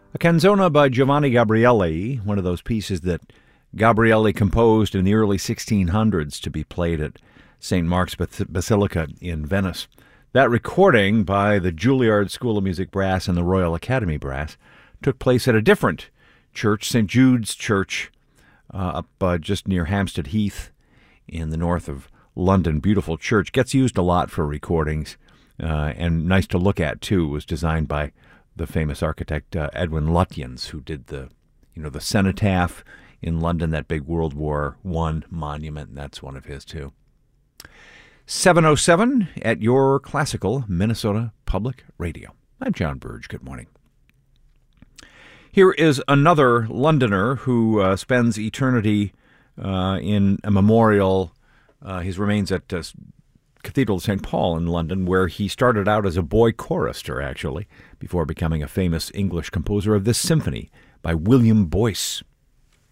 A canzona by Giovanni Gabrieli, one of those pieces that Gabrieli composed in the early 1600s to be played at St. Mark's Basilica in Venice. That recording by the Juilliard School of Music Brass and the Royal Academy Brass took place at a different church, St. Jude's Church, up just near Hampstead Heath in the north of London. Beautiful church. Gets used a lot for recordings and nice to look at, too. It was designed by the famous architect Edwin Lutyens, who did the cenotaph in London, that big World War I monument, and that's one of his, too. 7:07 at your classical Minnesota Public Radio. I'm John Burge. Good morning. Here is another Londoner who spends eternity in a memorial. His remains at Cathedral of St. Paul in London, where he started out as a boy chorister, actually, before becoming a famous English composer of this symphony by William Boyce.